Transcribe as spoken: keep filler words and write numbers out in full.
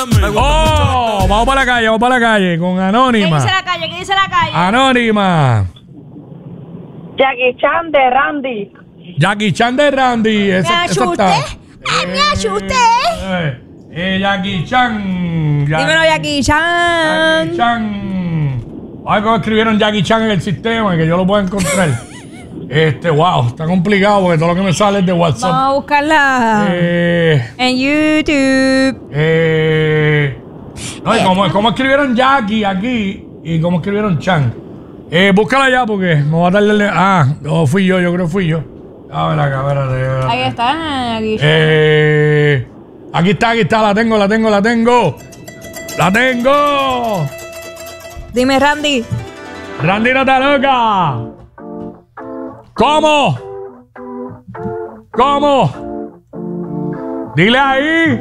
Oh, vamos para la calle, vamos para la calle con Anónima. ¿Qué dice la calle? ¿Qué dice la calle? Anónima. Jackie Chan de Randy. Jackie Chan de Randy. ¿Me Esa, esa asusté? está. Eh, ¿Me asusté? Eh, eh, Jackie Chan. Jackie, Dímelo, Jackie Chan. Jackie Chan. Ay, cómo escribieron Jackie Chan en el sistema, que yo lo puedo encontrar. Este, wow, está complicado porque todo lo que me sale es de WhatsApp. Vamos a buscarla Eh, en YouTube. eh, no, y cómo, cómo escribieron Jackie aquí y cómo escribieron Chan. Eh, búscala ya porque me va a darle. Ah, no, fui yo, yo creo que fui yo. A ver acá, espérate, espérate. Ahí está, Jackie Chan. Eh, aquí está, aquí está, la tengo, la tengo, la tengo. ¡La tengo! Dime, Randy. Randy, no está loca. ¿Cómo? ¿Cómo? Dile ahí.